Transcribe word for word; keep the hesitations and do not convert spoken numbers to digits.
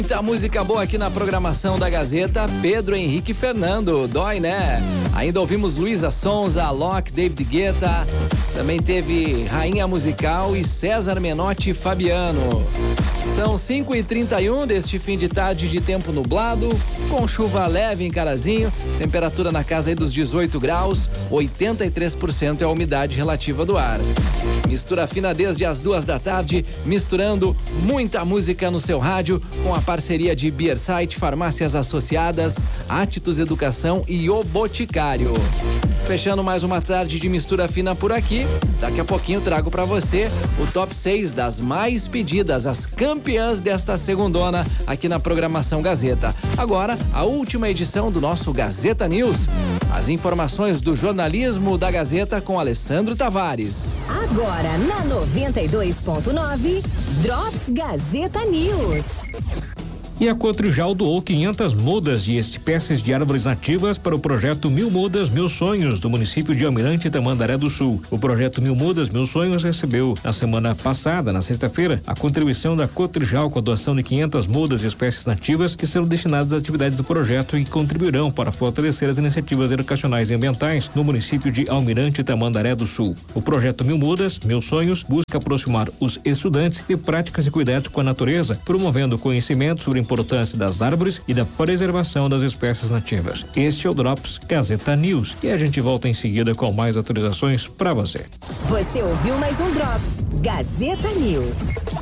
Muita música boa aqui na programação da Gazeta. Pedro Henrique Fernando, dói, né? Ainda ouvimos Luísa Sonza, Alok, David Guetta. Também teve Rainha Musical e César Menotti e Fabiano. São cinco e trinta e um deste fim de tarde de tempo nublado, com chuva leve em Carazinho, temperatura na casa aí dos dezoito graus, oitenta e três por cento é a umidade relativa do ar. Mistura fina desde as duas da tarde, misturando muita música no seu rádio, com a parceria de Beersite, Farmácias Associadas, Atitus Educação e O Boticário. Fechando mais uma tarde de mistura fina por aqui, daqui a pouquinho trago pra você o top seis das mais pedidas, as campeãs desta segundona aqui na programação Gazeta. Agora, a última edição do nosso Gazeta News. As informações do jornalismo da Gazeta com Alessandro Tavares. Agora na noventa e dois ponto nove, Drops Gazeta News. E a Cotrijal doou quinhentas mudas de espécies de árvores nativas para o projeto Mil Mudas, Mil Sonhos, do município de Almirante Tamandaré do Sul. O projeto Mil Mudas, Mil Sonhos recebeu, na semana passada, na sexta-feira, a contribuição da Cotrijal com a doação de quinhentas mudas de espécies nativas que serão destinadas às atividades do projeto e contribuirão para fortalecer as iniciativas educacionais e ambientais no município de Almirante Tamandaré do Sul. O projeto Mil Mudas, Mil Sonhos busca aproximar os estudantes de práticas e cuidados com a natureza, promovendo conhecimento sobre a importância das árvores e da preservação das espécies nativas. Este é o Drops Gazeta News e a gente volta em seguida com mais atualizações para você. Você ouviu mais um Drops Gazeta News.